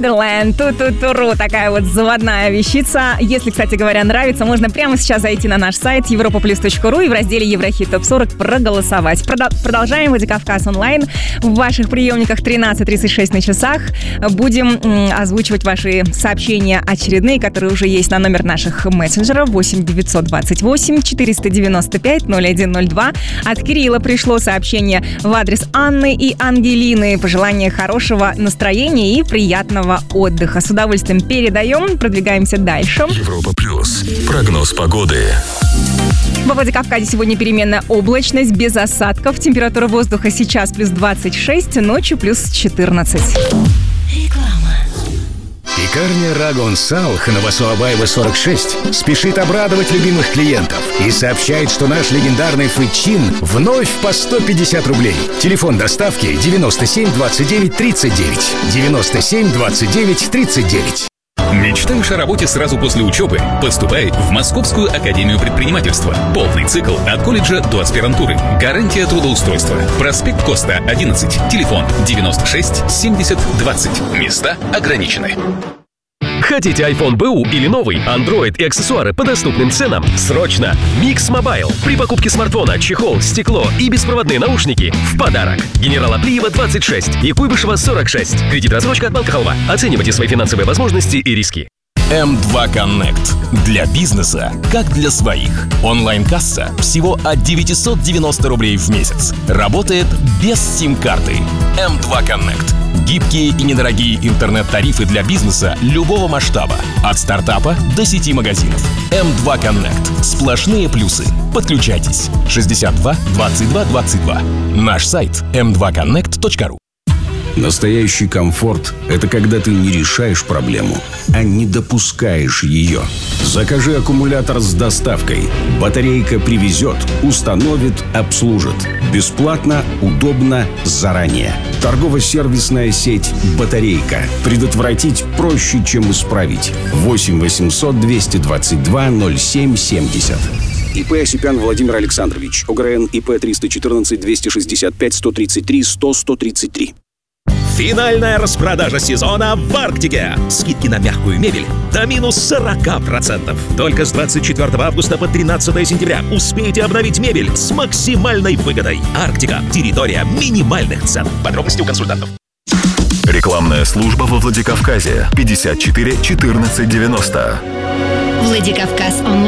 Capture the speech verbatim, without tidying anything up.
Wonderland, ту-ту-туру, такая вот заводная вещица. Если, кстати говоря, нравится, можно прямо сейчас зайти на наш сайт европа плюс точка ру и в разделе Еврохит топ сорок проголосовать. Продо- продолжаем Владикавказ онлайн. В ваших приемниках тринадцать тридцать шесть на часах. Будем м, озвучивать ваши сообщения очередные, которые уже есть на номер наших мессенджеров восемь девятьсот двадцать восемь четыреста девяносто пять ноль один ноль два. От Кирилла пришло сообщение в адрес Анны и Ангелины. Пожелание хорошего настроения и приятного отдыха. С удовольствием передаем. Продвигаемся дальше. Европа плюс. Прогноз погоды. Во Владикавказе сегодня переменная облачность, без осадков. Температура воздуха сейчас плюс двадцать шесть, ночью плюс четырнадцать. Реклама. Пекарня Рагон Салх на Басуабаева сорок шесть спешит обрадовать любимых клиентов и сообщает, что наш легендарный фычин вновь по сто пятьдесят рублей. Телефон доставки девяносто семь двадцать девять тридцать девять. девяносто семь двадцать девять тридцать девять. Мечтаешь о работе сразу после учебы? Поступай в Московскую академию предпринимательства. Полный цикл от колледжа до аспирантуры. Гарантия трудоустройства. Проспект Коста, одиннадцать. Телефон девяносто шесть семьдесят двадцать. Места ограничены. Хотите iPhone бэ у или новый, Android и аксессуары по доступным ценам? Срочно! Mix Mobile. При покупке смартфона чехол, стекло и беспроводные наушники в подарок. Генерала Плиева двадцать шесть и Куйбышева сорок шесть. Кредит-рассрочка от Банка Халва. Оценивайте свои финансовые возможности и риски. эм два Connect. Для бизнеса, как для своих. Онлайн-касса всего от девятьсот девяносто рублей в месяц. Работает без сим-карты. эм два Connect. Гибкие и недорогие интернет-тарифы для бизнеса любого масштаба. От стартапа до сети магазинов. эм два Connect. Сплошные плюсы. Подключайтесь. шестьдесят два двадцать два двадцать два. Наш сайт эм два коннект точка ру. Настоящий комфорт – это когда ты не решаешь проблему, а не допускаешь ее. Закажи аккумулятор с доставкой. Батарейка привезет, установит, обслужит. Бесплатно, удобно, заранее. Торгово-сервисная сеть «Батарейка». Предотвратить проще, чем исправить. восемь восемьсот двести двадцать два ноль семь семьдесят. ИП Осипян Владимир Александрович. ОГРН ИП триста четырнадцать двести шестьдесят пять сто тридцать три сто сто тридцать три. Финальная распродажа сезона в Арктике. Скидки на мягкую мебель до минус сорок процентов. Только с двадцать четвёртого августа по тринадцатое сентября успейте обновить мебель с максимальной выгодой. Арктика. Территория минимальных цен. Подробности у консультантов. Рекламная служба во Владикавказе. пятьдесят четыре четырнадцать девяносто. Владикавказ онлайн.